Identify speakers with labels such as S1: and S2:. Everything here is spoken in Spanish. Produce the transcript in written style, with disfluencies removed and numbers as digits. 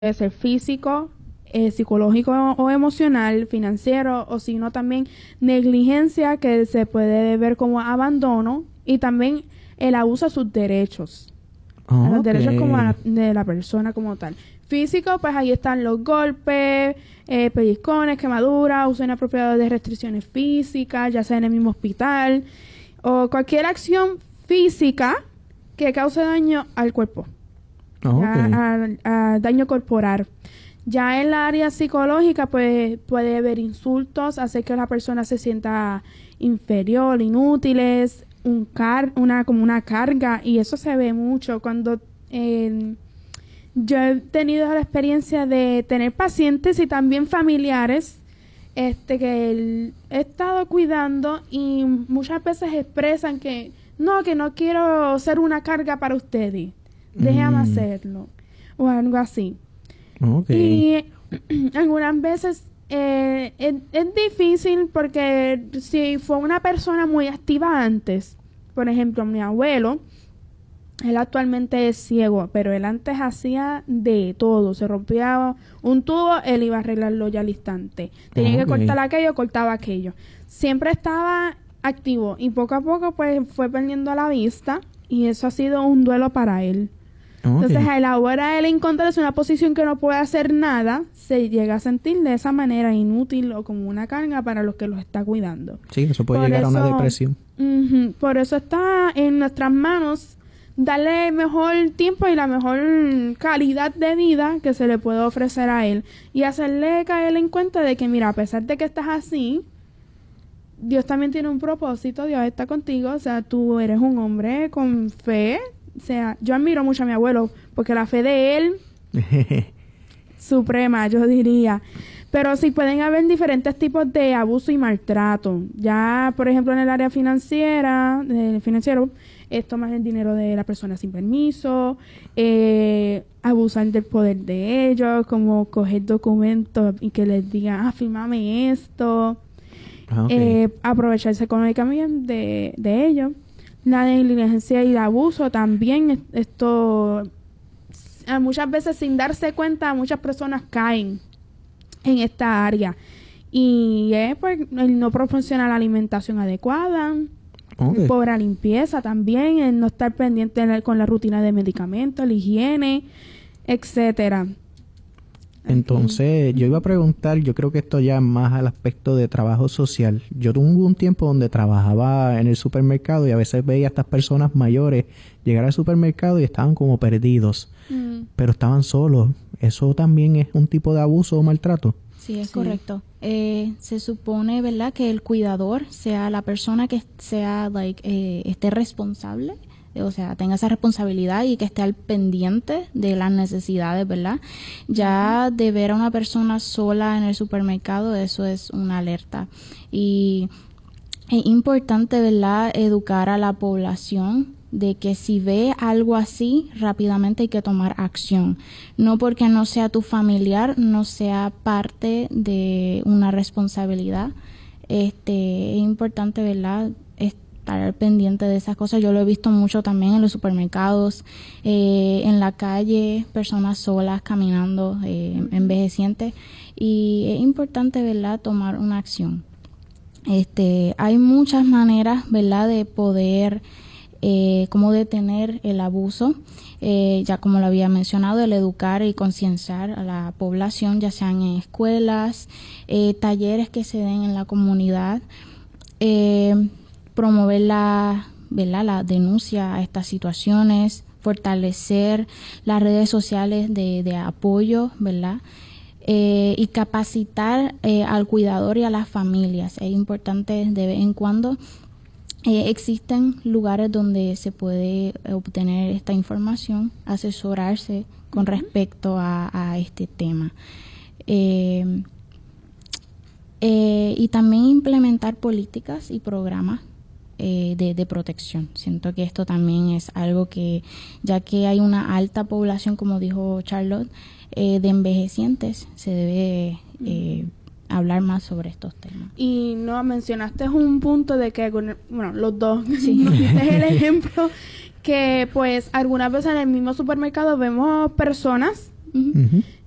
S1: puede ser físico, psicológico o emocional, financiero, o si no también negligencia, que se puede ver como abandono, y también el abuso a sus derechos, a los derechos como de la persona como tal. Físico, pues ahí están los golpes, pellizcones, quemaduras, uso inapropiado de restricciones físicas, ya sea en el mismo hospital, o cualquier acción física que cause daño al cuerpo, a daño corporal. Ya en la área psicológica, pues puede haber insultos, hacer que la persona se sienta inferior, inútiles, como una carga, y eso se ve mucho cuando yo he tenido la experiencia de tener pacientes y también familiares que he estado cuidando, y muchas veces expresan que no quiero ser una carga para ustedes, déjame hacerlo, o algo así. Y algunas veces es difícil, porque si fue una persona muy activa antes, por ejemplo, mi abuelo, él actualmente es ciego, pero él antes hacía de todo. Se rompía un tubo, él iba a arreglarlo ya al instante. Tenía que cortar aquello, cortaba aquello. Siempre estaba activo, y poco a poco pues fue perdiendo la vista, y eso ha sido un duelo para él. Entonces, a la hora de él encontrarse en una posición que no puede hacer nada, se llega a sentir de esa manera inútil o como una carga para los que los está cuidando.
S2: Sí, eso puede llegar a una depresión.
S1: Por eso está en nuestras manos darle el mejor tiempo y la mejor calidad de vida que se le puede ofrecer a él, y hacerle caer en cuenta de que, mira, a pesar de que estás así, Dios también tiene un propósito, Dios está contigo, o sea, tú eres un hombre con fe. O sea, yo admiro mucho a mi abuelo, porque la fe de él, suprema, yo diría. Pero sí pueden haber diferentes tipos de abuso y maltrato. Ya, por ejemplo, en el área financiero, es tomar el dinero de la persona sin permiso, abusar del poder de ellos, como coger documentos y que les digan, fírmame esto, aprovecharse económicamente de ellos. La negligencia y el abuso también, esto muchas veces sin darse cuenta, muchas personas caen en esta área, y es pues el no proporcionar la alimentación adecuada, pobre limpieza también, el no estar pendiente con la rutina de medicamentos, la higiene, etcétera.
S2: Entonces, yo iba a preguntar, yo creo que esto ya es más al aspecto de trabajo social. Yo tuve un tiempo donde trabajaba en el supermercado, y a veces veía a estas personas mayores llegar al supermercado y estaban como perdidos, pero estaban solos. ¿Eso también es un tipo de abuso o maltrato?
S3: Sí, es correcto. Se supone, ¿verdad?, que el cuidador sea la persona que sea, esté responsable, o sea, tenga esa responsabilidad y que esté al pendiente de las necesidades, ¿verdad? Ya de ver a una persona sola en el supermercado, eso es una alerta. Y es importante, ¿verdad?, educar a la población de que si ve algo así, rápidamente hay que tomar acción. No porque no sea tu familiar, no sea parte de una responsabilidad. Es importante, ¿verdad?, estar pendiente de esas cosas. Yo lo he visto mucho también en los supermercados, en la calle, personas solas caminando, envejecientes, y es importante, ¿verdad?, tomar una acción. Hay muchas maneras, ¿verdad?, de poder cómo detener el abuso, ya como lo había mencionado, el educar y concienciar a la población, ya sean en escuelas, talleres que se den en la comunidad, promover la denuncia a estas situaciones, fortalecer las redes sociales de apoyo, ¿verdad?, y capacitar al cuidador y a las familias. Es importante de vez en cuando. Existen lugares donde se puede obtener esta información, asesorarse con respecto a este tema. Y también implementar políticas y programas de protección. Siento que esto también es algo que, ya que hay una alta población, como dijo Charlotte, de envejecientes, se debe hablar más sobre estos temas.
S1: Y no mencionaste un punto de que, bueno, los dos, sí. Es el ejemplo que pues algunas veces en el mismo supermercado vemos personas